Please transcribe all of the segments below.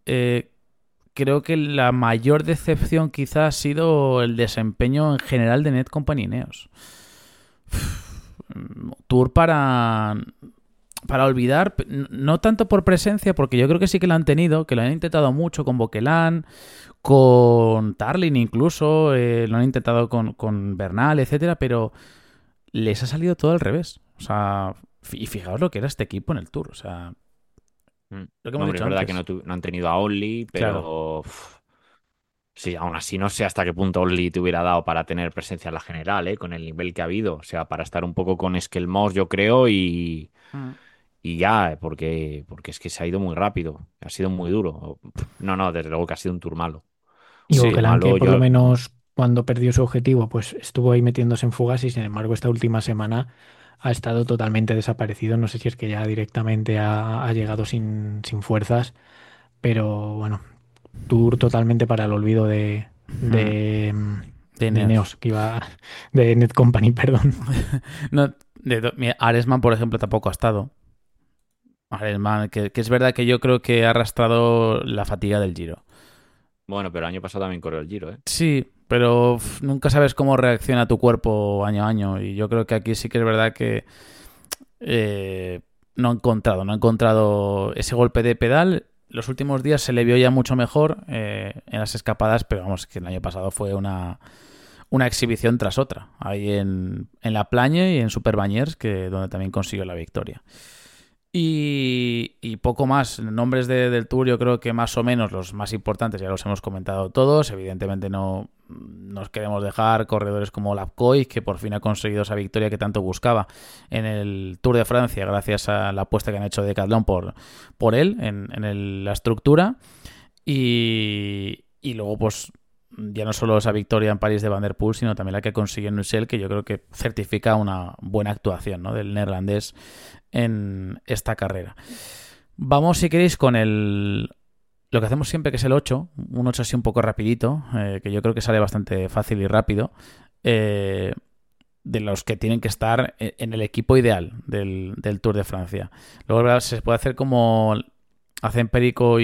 creo que la mayor decepción quizá ha sido el desempeño en general de Netcompany Ineos. Tour para olvidar, no tanto por presencia, porque yo creo que sí que lo han tenido, que lo han intentado mucho con Boquelán, con Tarlin incluso, lo han intentado con Bernal, etcétera, pero les ha salido todo al revés. O sea, y fijaos lo que era este equipo en el Tour, o sea, lo que hemos Hombre, es dicho verdad que antes. no han tenido a Only, Claro. pero sí, aún así no sé hasta qué punto Only te hubiera dado para tener presencia en la general, con el nivel que ha habido. O sea, para estar un poco con Skelmos, yo creo, Mm. y ya, porque es que se ha ido muy rápido, ha sido muy duro. No, no, desde luego que ha sido un tour malo. Y Un tour Boquelán, que malo, por lo yo... menos cuando perdió su objetivo, pues estuvo ahí metiéndose en fugas y sin embargo esta última semana ha estado totalmente desaparecido. No sé si es que ya directamente ha llegado sin fuerzas, pero bueno, tour totalmente para el olvido Mm. De de Ineos. Ineos, que iba de Netcompany, perdón. No, mira, Aresman, por ejemplo, tampoco ha estado. Aresman, que es verdad que yo creo que ha arrastrado la fatiga del Giro. Bueno, pero el año pasado también corrió el Giro, ¿eh? Sí, pero nunca sabes cómo reacciona tu cuerpo año a año. Y yo creo que aquí sí que es verdad que eh, no ha encontrado ese golpe de pedal. Los últimos días se le vio ya mucho mejor en las escapadas, pero vamos, que el año pasado fue una exhibición tras otra, ahí en La Plagne y en Superbañers, que donde también consiguió la victoria. Y poco más. Nombres del Tour, yo creo que más o menos los más importantes ya los hemos comentado todos. Evidentemente no nos queremos dejar corredores como Lapcoy, que por fin ha conseguido esa victoria que tanto buscaba en el Tour de Francia, gracias a la apuesta que han hecho de Decathlon por él la estructura. Y luego, pues, ya no solo esa victoria en París de Van der Poel, sino también la que consiguió en Nussel, que yo creo que certifica una buena actuación, ¿no?, del neerlandés en esta carrera. Vamos, si queréis, con lo que hacemos siempre, que es el 8, un 8 así un poco rapidito, que yo creo que sale bastante fácil y rápido, eh, de los que tienen que estar en el equipo ideal del Tour de Francia. Luego, ¿verdad?, se puede hacer como hacen Perico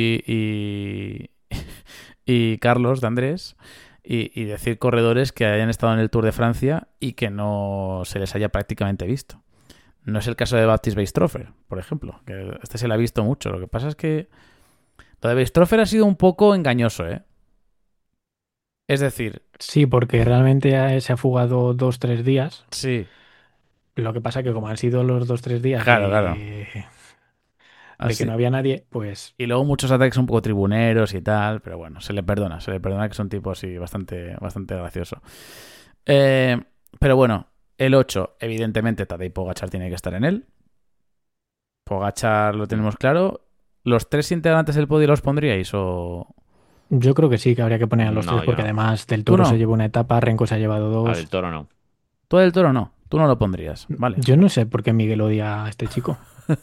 y Carlos de Andrés, y decir corredores que hayan estado en el Tour de Francia y que no se les haya prácticamente visto. No es el caso de Baptiste Weistrofer, por ejemplo, que este se le ha visto mucho. Lo que pasa es que lo de Weistrofer ha sido un poco engañoso, ¿eh? Es decir, Sí, porque realmente se ha fugado 2, 3 días. sí, Lo que pasa que como han sido los 2, 3 días claro, claro. de que Así. no había nadie, pues Y luego muchos ataques un poco tribuneros y tal, pero bueno, se le perdona que es un tipo así bastante, bastante gracioso. Eh, pero bueno, el 8 evidentemente Tadej Pogačar tiene que estar en él. Pogačar lo Mm. tenemos claro. ¿Los tres integrantes del podio los pondríais o...? yo creo que sí, que habría que poner a los tres No, yo porque no. además del ¿Tú Toro se no? llevó una etapa, Renko se ha llevado A del dos. Toro no. ¿Tú del Toro no? Tú no lo pondrías. Vale. Yo no sé por qué Miguel odia a este chico.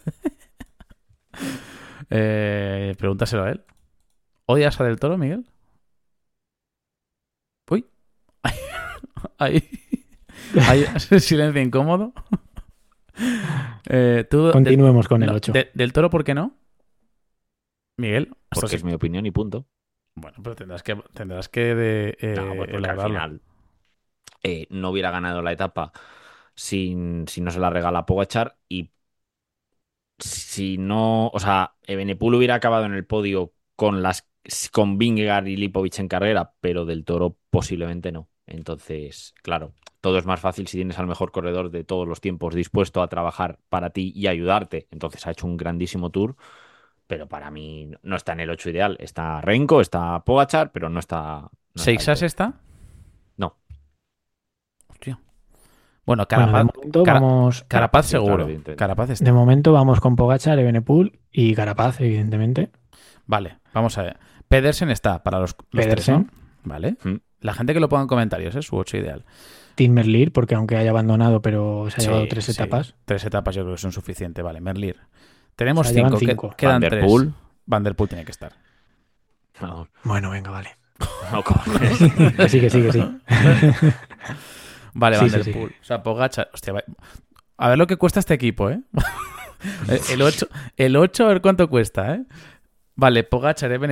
Pregúntaselo a él. ¿Odias a del Toro, Miguel? Uy, ahí hay silencio incómodo. ¿Tú Continuemos con el no, 8. del Toro por qué no? Miguel, esto Porque sí. es mi opinión y punto. Bueno, pero tendrás que No, pues porque al elaborarlo. final no hubiera ganado la etapa si no se la regala Pogačar y si no, o sea, Evenepoel hubiera acabado en el podio con Vingegaard y Lipovic en carrera, pero del Toro posiblemente no. Entonces, claro, todo es más fácil si tienes al mejor corredor de todos los tiempos dispuesto a trabajar para ti y ayudarte. Entonces ha hecho un grandísimo tour, pero para mí no está en el 8 ideal. Está Renko, está Pogačar, pero no está del ¿Seixas todo. está? No, Hostia. Bueno, Bueno, Carapaz sí, claro, seguro. evidentemente. Carapaz de está. momento vamos con Pogačar, Evenepoel y Carapaz, evidentemente. Vale, vamos a ver. Pedersen está para los tres, ¿no? Pedersen, Vale. Mm. La gente que lo ponga en comentarios, ¿eh? Su 8 ideal. Tim Merlier, porque aunque haya abandonado, pero se ha llevado Sí, tres sí. etapas. 3 etapas yo creo que son suficientes. Vale, Merlier. O Tenemos sea, llevan 5, cinco. Van quedan der 3. Poel, Van der Poel tiene que estar. no, Bueno, venga, vale. no cojones. Que sí, que sí, que sí. Vale, Sí, Van sí, der sí. Poel. O sea, Pogačar. Hostia, a ver lo que cuesta este equipo, ¿eh? El 8, a ver cuánto cuesta, ¿eh? Vale, Pogačar,